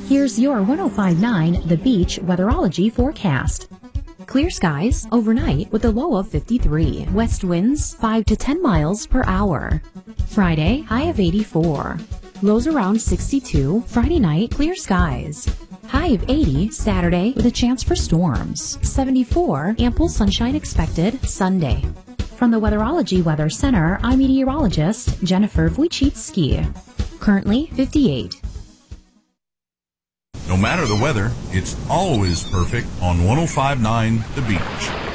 Here's your 1059 The Beach weatherology forecast. Clear skies overnight with a low of 53. West winds 5 to 10 miles per hour. Friday, high of 84. Lows around 62. Friday night, clear skies. High of 80 Saturday with a chance for storms. 74, ample sunshine expected Sunday. From the Weatherology Weather Center, I'm meteorologist Jennifer Wojcicki. Currently 58. No matter the weather, it's always perfect on 105.9 The Beach.